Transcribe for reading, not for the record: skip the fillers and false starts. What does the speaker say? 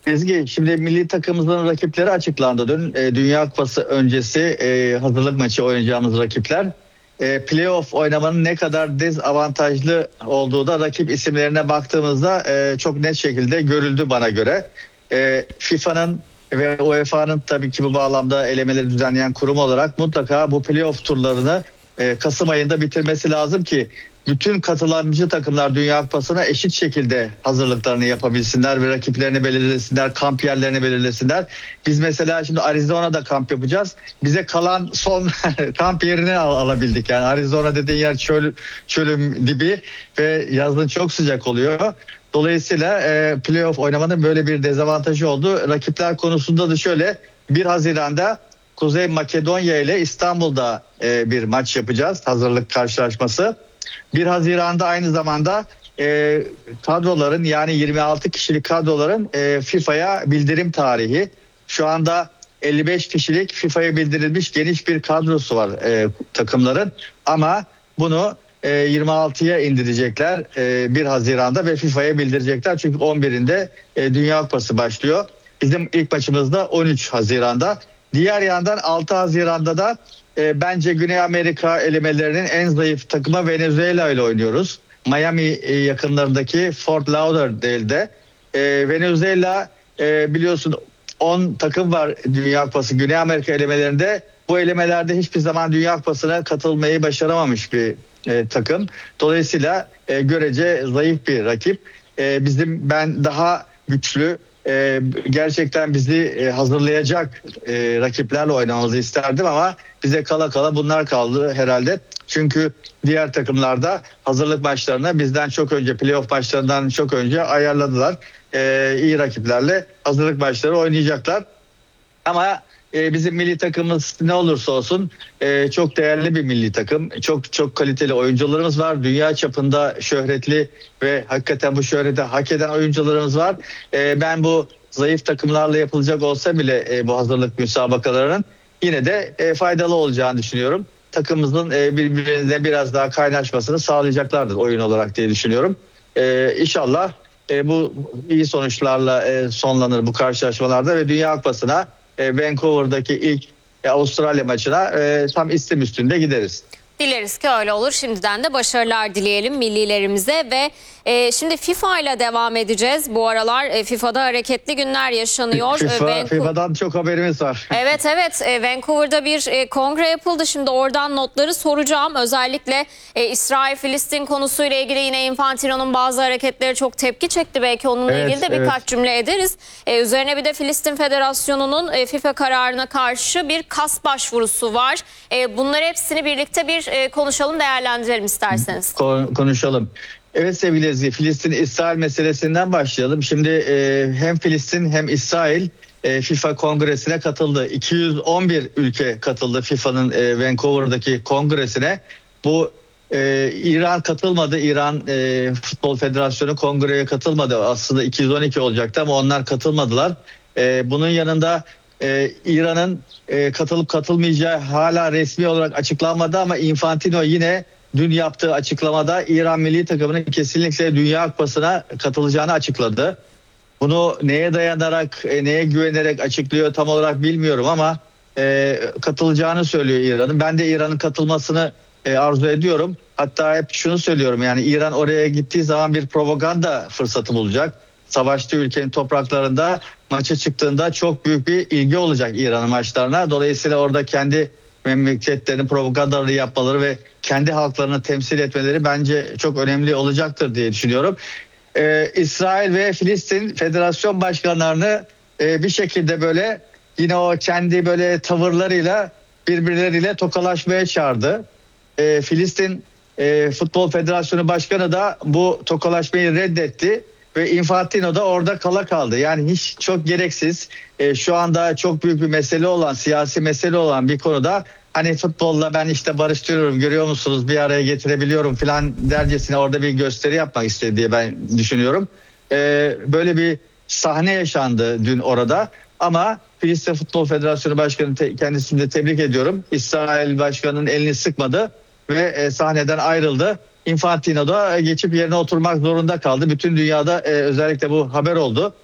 Ezgi, şimdi milli takımımızın rakipleri açıklandı dün. Dünya Kupası öncesi hazırlık maçı oynayacağımız rakipler. Playoff oynamanın ne kadar dezavantajlı olduğu da rakip isimlerine baktığımızda çok net şekilde görüldü bana göre. FIFA'nın ve UEFA'nın tabii ki bu bağlamda elemeleri düzenleyen kurum olarak mutlaka bu playoff turlarını Kasım ayında bitirmesi lazım ki bütün katılımcı takımlar Dünya Kupası'na eşit şekilde hazırlıklarını yapabilsinler ve rakiplerini belirlesinler, kamp yerlerini belirlesinler. Biz mesela şimdi Arizona'da kamp yapacağız. Bize kalan son kamp yerini alabildik. Yani Arizona dediğin yer çölün dibi ve yazın çok sıcak oluyor. Dolayısıyla playoff oynamanın böyle bir dezavantajı oldu. Rakipler konusunda da şöyle, 1 Haziran'da Kuzey Makedonya ile İstanbul'da bir maç yapacağız. Hazırlık karşılaşması. 1 Haziran'da aynı zamanda kadroların, yani 26 kişilik kadroların FIFA'ya bildirim tarihi. Şu anda 55 kişilik FIFA'ya bildirilmiş geniş bir kadrosu var takımların. Ama bunu 26'ya indirecekler 1 Haziran'da ve FIFA'ya bildirecekler. Çünkü 11'inde Dünya Kupası başlıyor. Bizim ilk maçımız da 13 Haziran'da. Diğer yandan 6 Haziran'da da bence Güney Amerika elemelerinin en zayıf takımı Venezuela ile oynuyoruz. Miami yakınlarındaki Fort Lauderdale'de. Venezuela biliyorsun 10 takım var Dünya Kupası Güney Amerika elemelerinde. Bu elemelerde hiçbir zaman Dünya Kupası'na katılmayı başaramamış bir takım. Dolayısıyla görece zayıf bir rakip. Ben daha güçlü, gerçekten bizi hazırlayacak rakiplerle oynamamızı isterdim ama bize kala kala bunlar kaldı herhalde. Çünkü diğer takımlarda hazırlık maçlarını bizden çok önce, playoff maçlarından çok önce ayarladılar. İyi rakiplerle hazırlık maçları oynayacaklar. Ama bizim milli takımımız ne olursa olsun çok değerli bir milli takım. Çok çok kaliteli oyuncularımız var. Dünya çapında şöhretli ve hakikaten bu şöhreti hak eden oyuncularımız var. Ben bu zayıf takımlarla yapılacak olsa bile bu hazırlık müsabakalarının yine de faydalı olacağını düşünüyorum. Takımımızın birbirine biraz daha kaynaşmasını sağlayacaklardır oyun olarak diye düşünüyorum. İnşallah bu iyi sonuçlarla sonlanır bu karşılaşmalarda ve Dünya Kupası'na Vancouver'daki ilk Avustralya maçına tam istim üstünde gideriz. Dileriz ki öyle olur. Şimdiden de başarılar dileyelim millilerimize ve şimdi FIFA ile devam edeceğiz. Bu aralar FIFA'da hareketli günler yaşanıyor. FIFA'dan çok haberimiz var. Evet. Vancouver'da bir kongre yapıldı. Şimdi oradan notları soracağım. Özellikle İsrail-Filistin konusuyla ilgili yine Infantino'nun bazı hareketleri çok tepki çekti. Belki onunla ilgili de birkaç cümle ederiz. Üzerine bir de Filistin Federasyonu'nun FIFA kararına karşı bir KAS başvurusu var. Bunları hepsini birlikte bir konuşalım, değerlendirelim isterseniz. Konuşalım. Evet sevgili Ezgi, Filistin-İsrail meselesinden başlayalım. Şimdi hem Filistin hem İsrail FIFA kongresine katıldı. 211 ülke katıldı FIFA'nın Vancouver'daki kongresine. Bu İran katılmadı. İran Futbol Federasyonu kongreye katılmadı. Aslında 212 olacaktı ama onlar katılmadılar. Bunun yanında İran'ın katılıp katılmayacağı hala resmi olarak açıklanmadı ama Infantino yine dün yaptığı açıklamada İran milli takımının kesinlikle Dünya Kupası'na katılacağını açıkladı. Bunu neye dayanarak, neye güvenerek açıklıyor tam olarak bilmiyorum ama katılacağını söylüyor İran'ın. Ben de İran'ın katılmasını arzu ediyorum. Hatta hep şunu söylüyorum, yani İran oraya gittiği zaman bir propaganda fırsatı bulacak. Savaştığı ülkenin topraklarında maça çıktığında çok büyük bir ilgi olacak İran'ın maçlarına. Dolayısıyla orada kendi memleketlerinin propagandaları yapmaları ve kendi halklarını temsil etmeleri bence çok önemli olacaktır diye düşünüyorum. İsrail ve Filistin Federasyon başkanlarını bir şekilde böyle yine o kendi böyle tavırlarıyla birbirleriyle tokalaşmaya çağırdı. Filistin Futbol Federasyonu Başkanı da bu tokalaşmayı reddetti. Ve Infantino da orada kala kaldı. Yani hiç çok gereksiz, şu anda çok büyük bir mesele olan, siyasi mesele olan bir konuda hani futbolla ben işte barıştırıyorum, görüyor musunuz, bir araya getirebiliyorum falan dercesine orada bir gösteri yapmak istedi diye ben düşünüyorum. Böyle bir sahne yaşandı dün orada ama Filistin Futbol Federasyonu Başkanı kendisini de tebrik ediyorum. İsrail Başkanı'nın elini sıkmadı ve sahneden ayrıldı. Infantino da geçip yerine oturmak zorunda kaldı. Bütün dünyada özellikle bu haber oldu.